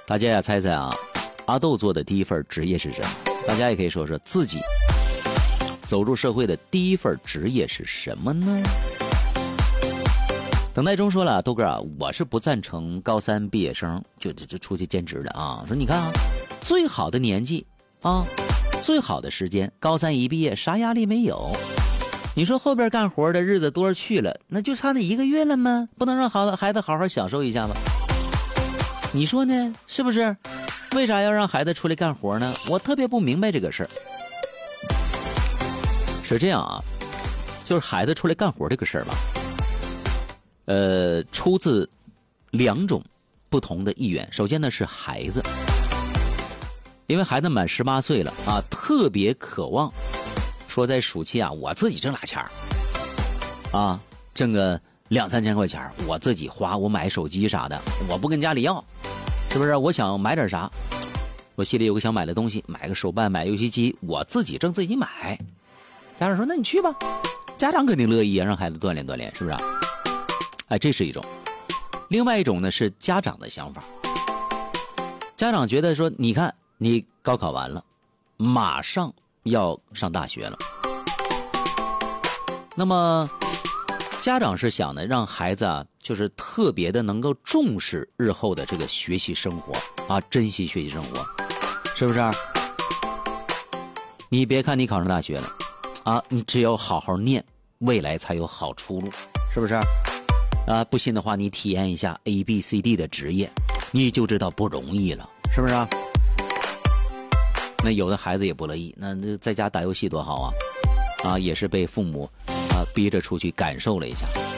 大家呀猜猜啊，阿豆做的第一份职业是什么？大家也可以说说自己走入社会的第一份职业是什么呢？等待中说了，豆哥啊，我是不赞成高三毕业生就出去兼职的啊。说你看啊，最好的年纪啊，最好的时间，高三一毕业啥压力没有。你说后边干活的日子多少去了，那就差那1个月了吗？不能让孩子好好享受一下吗？你说呢？是不是？为啥要让孩子出来干活呢？我特别不明白这个事儿。是这样啊，就是孩子出来干活这个事儿吧，出自2种不同的意愿。首先呢是孩子，因为孩子满18岁了啊，特别渴望说在暑期啊，我自己挣俩钱啊，挣个2-3千块钱，我自己花，我买手机啥的，我不跟家里要，是不是？我想买点啥，我心里有个想买的东西，买个手办，买游戏机，我自己挣自己买。家长说那你去吧，家长肯定乐意啊，让孩子锻炼锻炼，是不是啊？哎，这是一种。另外一种呢是家长的想法，家长觉得说，你看你高考完了，马上要上大学了，那么家长是想呢，让孩子啊，就是特别的能够重视日后的这个学习生活啊，珍惜学习生活，是不是？你别看你考上大学了啊，你只有好好念，未来才有好出路，是不是？啊，不信的话，你体验一下 ABCD 的职业，你就知道不容易了，是不是？那有的孩子也不乐意，那在家打游戏多好啊！啊，也是被父母啊逼着出去感受了一下。